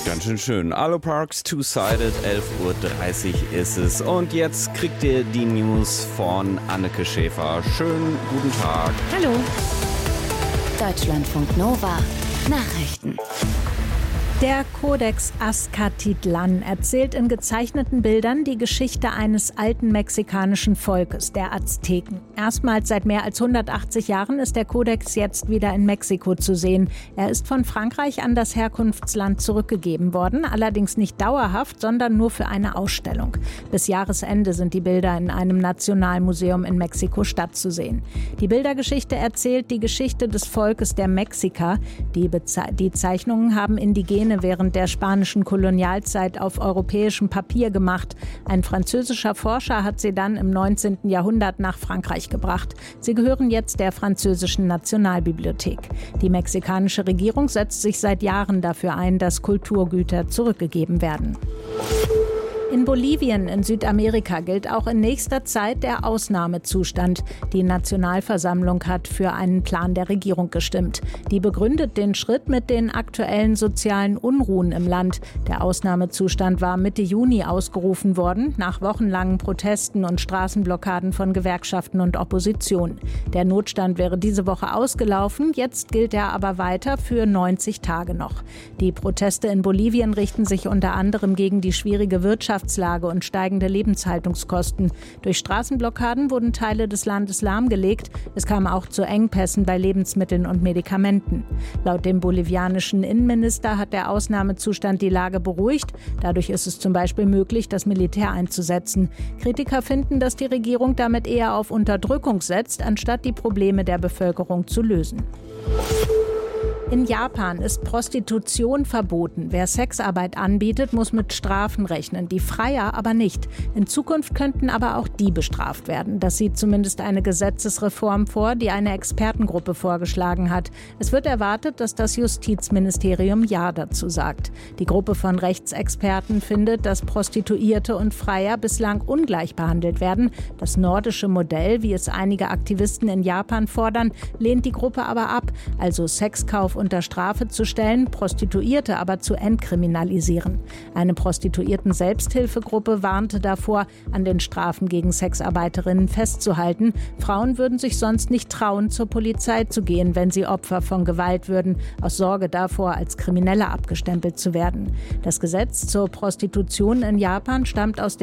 Ganz schön schön. Aloe Parks, Two-Sided, 11:30 Uhr ist es. Und jetzt kriegt ihr die News von Anneke Schäfer. Schönen guten Tag. Hallo. Deutschlandfunk Nova. Nachrichten. Der Codex Azcatitlan erzählt in gezeichneten Bildern die Geschichte eines alten mexikanischen Volkes, der Azteken. Erstmals seit mehr als 180 Jahren ist der Kodex jetzt wieder in Mexiko zu sehen. Er ist von Frankreich an das Herkunftsland zurückgegeben worden, allerdings nicht dauerhaft, sondern nur für eine Ausstellung. Bis Jahresende sind die Bilder in einem Nationalmuseum in Mexiko-Stadt zu sehen. Die Bildergeschichte erzählt die Geschichte des Volkes der Mexiker. Die Zeichnungen haben Indigene während der spanischen Kolonialzeit auf europäischem Papier gemacht. Ein französischer Forscher hat sie dann im 19. Jahrhundert nach Frankreich gebracht. Sie gehören jetzt der französischen Nationalbibliothek. Die mexikanische Regierung setzt sich seit Jahren dafür ein, dass Kulturgüter zurückgegeben werden. In Bolivien in Südamerika gilt auch in nächster Zeit der Ausnahmezustand. Die Nationalversammlung hat für einen Plan der Regierung gestimmt. Die begründet den Schritt mit den aktuellen sozialen Unruhen im Land. Der Ausnahmezustand war Mitte Juni ausgerufen worden, nach wochenlangen Protesten und Straßenblockaden von Gewerkschaften und Opposition. Der Notstand wäre diese Woche ausgelaufen, jetzt gilt er aber weiter für 90 Tage noch. Die Proteste in Bolivien richten sich unter anderem gegen die schwierige Wirtschaftslage und steigende Lebenshaltungskosten. Durch Straßenblockaden wurden Teile des Landes lahmgelegt. Es kam auch zu Engpässen bei Lebensmitteln und Medikamenten. Laut dem bolivianischen Innenminister hat der Ausnahmezustand die Lage beruhigt. Dadurch ist es zum Beispiel möglich, das Militär einzusetzen. Kritiker finden, dass die Regierung damit eher auf Unterdrückung setzt, anstatt die Probleme der Bevölkerung zu lösen. In Japan ist Prostitution verboten. Wer Sexarbeit anbietet, muss mit Strafen rechnen, die Freier aber nicht. In Zukunft könnten aber auch die bestraft werden. Das sieht zumindest eine Gesetzesreform vor, die eine Expertengruppe vorgeschlagen hat. Es wird erwartet, dass das Justizministerium Ja dazu sagt. Die Gruppe von Rechtsexperten findet, dass Prostituierte und Freier bislang ungleich behandelt werden. Das nordische Modell, wie es einige Aktivisten in Japan fordern, lehnt die Gruppe aber ab, also Sexkauf unter Strafe zu stellen, Prostituierte aber zu entkriminalisieren. Eine Prostituierten-Selbsthilfegruppe warnte davor, an den Strafen gegen Sexarbeiterinnen festzuhalten. Frauen würden sich sonst nicht trauen, zur Polizei zu gehen, wenn sie Opfer von Gewalt würden, aus Sorge davor, als Kriminelle abgestempelt zu werden. Das Gesetz zur Prostitution in Japan stammt aus